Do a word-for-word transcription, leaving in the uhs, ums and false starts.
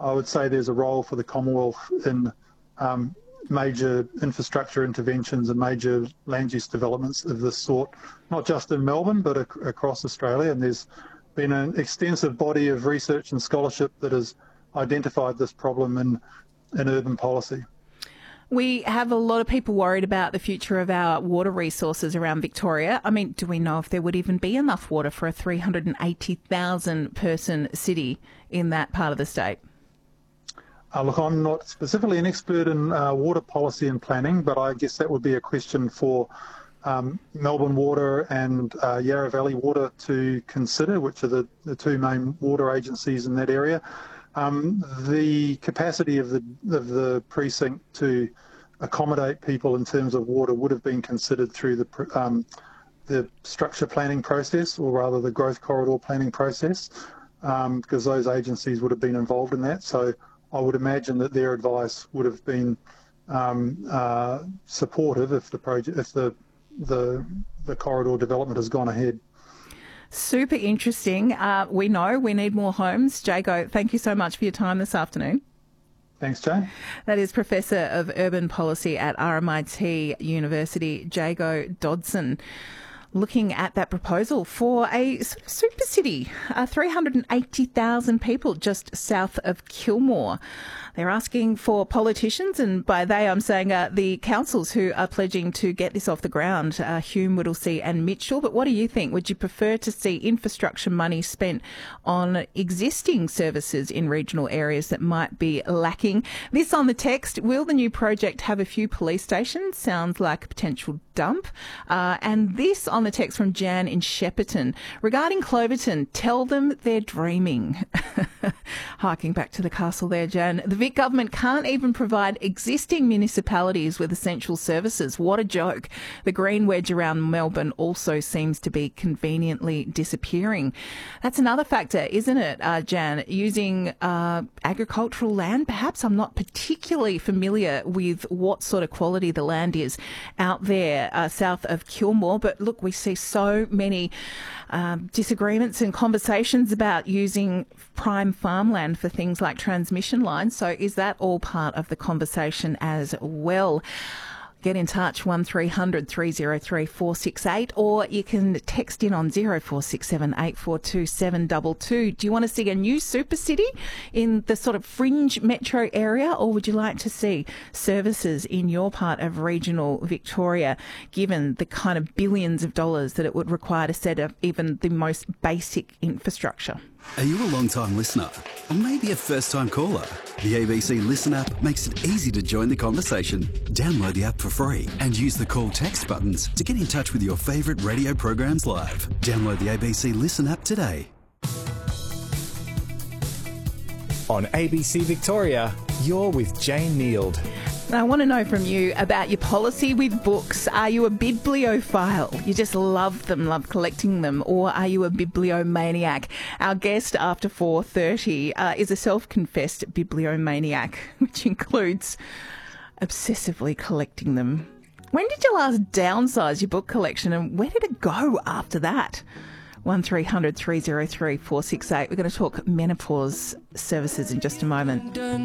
I would say there's a role for the Commonwealth in um, major infrastructure interventions and major land use developments of this sort, not just in Melbourne, but ac- across Australia. And there's been an extensive body of research and scholarship that has identified this problem in, in urban policy. We have a lot of people worried about the future of our water resources around Victoria. I mean, do we know if there would even be enough water for a three hundred eighty thousand person city in that part of the state? Uh, look, I'm not specifically an expert in uh, water policy and planning, but I guess that would be a question for um, Melbourne Water and uh, Yarra Valley Water to consider, which are the, the two main water agencies in that area. Um, the capacity of the of the precinct to accommodate people in terms of water would have been considered through the um, the structure planning process, or rather the growth corridor planning process, um, because those agencies would have been involved in that. So I would imagine that their advice would have been um, uh, supportive if the project, if the the the corridor development has gone ahead. Super interesting. Uh, we know we need more homes. Jago, thank you so much for your time this afternoon. Thanks, Jane. That is Professor of Urban Policy at R M I T University, Jago Dodson, looking at that proposal for a sort of super city, uh, three hundred eighty thousand people just south of Kilmore. They're asking for politicians, and by they I'm saying uh, the councils who are pledging to get this off the ground, uh, Hume, Whittlesea and Mitchell. But what do you think? Would you prefer to see infrastructure money spent on existing services in regional areas that might be lacking? This on the text, will the new project have a few police stations? Sounds like a potential dump. Uh, and this on the text from Jan in Shepparton. Regarding Cloverton, tell them they're dreaming. Harking back to the castle there, Jan. The Vic government can't even provide existing municipalities with essential services. What a joke. The green wedge around Melbourne also seems to be conveniently disappearing. That's another factor, isn't it, uh, Jan? Using uh, agricultural land, perhaps. I'm not particularly familiar with what sort of quality the land is out there uh, south of Kilmore. But look, we see so many um, disagreements and conversations about using prime farmland for things like transmission lines. So is that all part of the conversation as well? Get in touch, one three hundred three oh three four six eight, or you can text in on zero four six seven eight four two seven two two. Do you want to see a new super city in the sort of fringe metro area, or would you like to see services in your part of regional Victoria, given the kind of billions of dollars that it would require to set up even the most basic infrastructure? Are you a long-time listener? Or maybe a first-time caller? The A B C Listen app makes it easy to join the conversation. Download the app for free and use the call text buttons to get in touch with your favourite radio programs live. Download the A B C Listen app today. On A B C Victoria, you're with Jane Neild. I want to know from you about your policy with books. Are you a bibliophile? You just love them, love collecting them, or are you a bibliomaniac? Our guest after four thirty uh, is a self-confessed bibliomaniac, which includes obsessively collecting them. When did you last downsize your book collection, and where did it go after that? one three hundred three oh three four six eight. We're going to talk menopause services in just a moment.